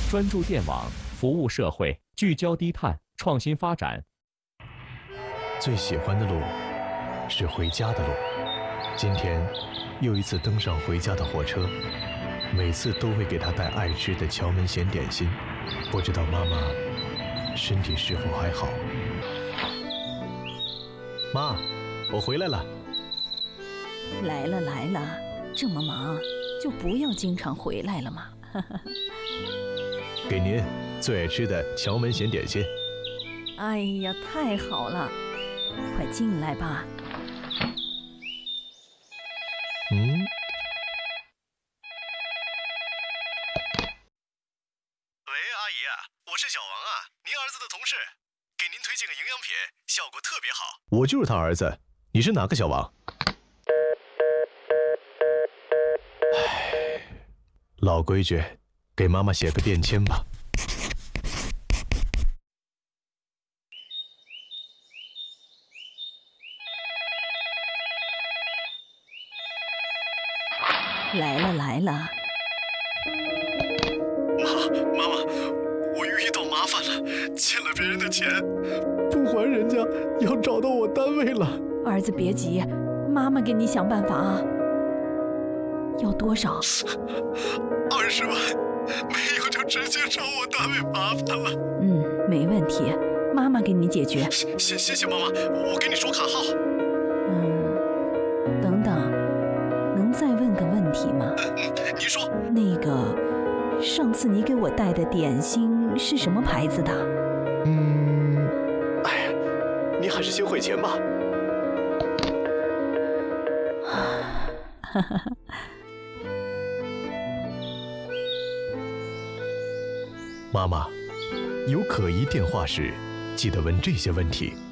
专注电网，服务社会，聚焦低碳，创新发展。 最喜欢的路是回家的路。今天又一次登上回家的火车，每次都会给他带爱吃的荞焖咸点心。不知道妈妈身体是否还好？妈，我回来了。 来了来了，这么忙就不要经常回来了嘛。 给您最爱吃的荞焖咸点心。 哎呀，太好了，快进来吧。 喂，阿姨，我是小王啊，您儿子的同事，给您推荐个营养品，效果特别好。 我就是他儿子，你是哪个小王？唉，老规矩，给妈妈写个便签吧。 来了来了。 妈妈，我遇到麻烦了，欠了别人的钱， 不还人家，要找到我单位了。 儿子别急，妈妈给你想办法啊。要多少 ？20万，没有就直接找我单位麻烦了。 没问题，妈妈给你解决。 谢谢妈妈，我给你说卡号。 等等，能再问个问题吗？ 你说。 那个，上次你给我带的点心是什么牌子的？ 哎呀，你还是先汇钱吧。妈妈，有可疑电话时，记得问这些问题。